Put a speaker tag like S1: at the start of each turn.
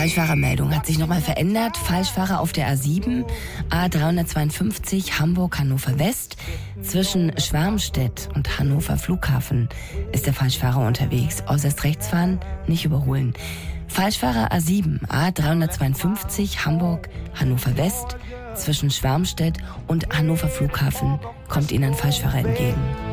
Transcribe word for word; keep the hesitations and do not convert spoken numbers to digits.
S1: Falschfahrermeldung hat sich nochmal verändert. Falschfahrer auf der A sieben, A dreihundertzweiundfünfzig Hamburg-Hannover West. Zwischen Schwarmstedt und Hannover Flughafen ist der Falschfahrer unterwegs. Äußerst rechts fahren, nicht überholen. Falschfahrer A sieben, A dreihundertzweiundfünfzig Hamburg-Hannover West. Zwischen Schwarmstedt und Hannover Flughafen kommt Ihnen ein Falschfahrer entgegen.